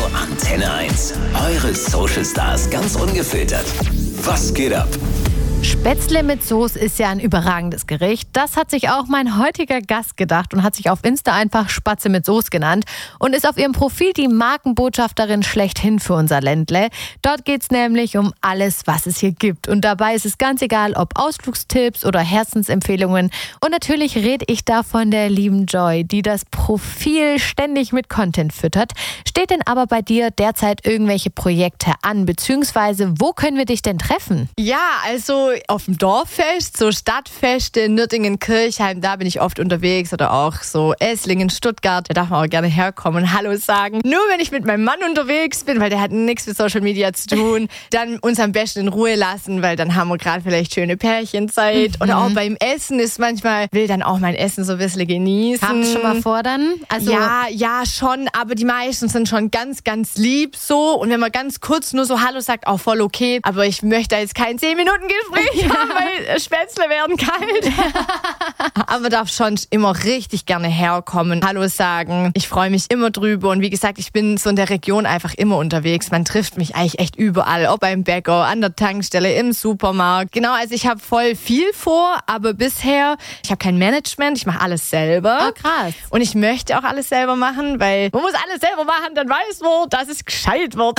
Antenne 1. Eure Social Stars ganz ungefiltert. Was geht ab? Spätzle mit Soße ist ja ein überragendes Gericht. Das hat sich auch mein heutiger Gast gedacht und hat sich auf Insta einfach Spatze mit Soße genannt und ist auf ihrem Profil die Markenbotschafterin schlechthin für unser Ländle. Dort geht es nämlich um alles, was es hier gibt. Und dabei ist es ganz egal, ob Ausflugstipps oder Herzensempfehlungen. Und natürlich rede ich da von der lieben Joy, die das Profil ständig mit Content füttert. Steht denn aber bei dir derzeit irgendwelche Projekte an? Beziehungsweise, wo können wir dich denn treffen? Ja, also auf dem Dorffest, so Stadtfeste, Nürtingen, Kirchheim, da bin ich oft unterwegs oder auch so Esslingen, Stuttgart, da darf man auch gerne herkommen und Hallo sagen. Nur wenn ich mit meinem Mann unterwegs bin, weil der hat nichts mit Social Media zu tun, dann uns am besten in Ruhe lassen, weil dann haben wir gerade vielleicht schöne Pärchenzeit. Oder auch beim Essen ist manchmal, will dann auch mein Essen so ein bisschen genießen. Habt ihr schon mal vor dann? Also Ja, schon, aber die meisten sind schon ganz, ganz lieb so und wenn man ganz kurz nur so Hallo sagt, auch voll okay, aber ich möchte da jetzt kein 10-Minuten-Gespräch haben, weil Spätzle werden kalt. Aber man darf schon immer richtig gerne herkommen, Hallo sagen. Ich freue mich immer drüber und wie gesagt, ich bin so in der Region einfach immer unterwegs. Man trifft mich eigentlich echt überall, ob beim Bäcker, an der Tankstelle, im Supermarkt. Genau, also ich habe voll viel vor, aber bisher, ich habe kein Management, ich mache alles selber. Ah, krass. Und ich möchte auch alles selber machen, weil man muss alles selber machen, dann weiß man, dass es gescheit wird.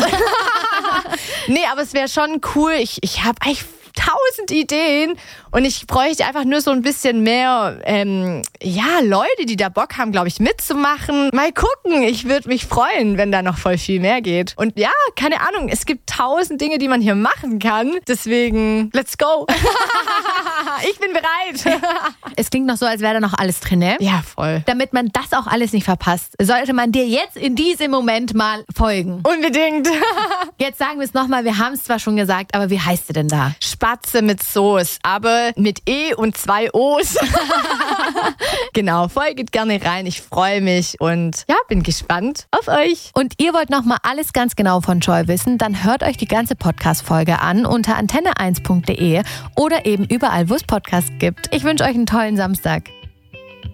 Nee, aber es wäre schon cool. Ich habe eigentlich 1000 Ideen und ich bräuchte einfach nur so ein bisschen mehr Leute, die da Bock haben, glaube ich, mitzumachen. Mal gucken, ich würde mich freuen, wenn da noch voll viel mehr geht. Und ja, keine Ahnung, es gibt 1000 Dinge, die man hier machen kann. Deswegen, let's go. Ich bin bereit. Es klingt noch so, als wäre da noch alles drin, ne? Ja, voll. Damit man das auch alles nicht verpasst, sollte man dir jetzt in diesem Moment mal folgen. Unbedingt. Jetzt sagen wir es nochmal, wir haben es zwar schon gesagt, aber wie heißt du denn da? Spatze mit Soße, aber mit E und 2 O's. Genau, folgt gerne rein. Ich freue mich und ja, bin gespannt auf euch. Und ihr wollt nochmal alles ganz genau von Joy wissen, dann hört euch die ganze Podcast-Folge an unter antenne1.de oder eben überall, wo es Podcasts gibt. Ich wünsche euch einen tollen Samstag.